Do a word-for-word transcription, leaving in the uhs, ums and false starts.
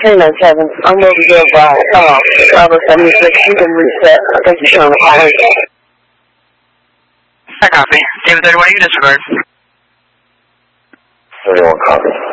three nine seven. I'm ready to go by uh, Bravo seventy-six. You can reset. Thank you, Sean. I copy. David thirty-one, you can disregard. thirty-one, copy.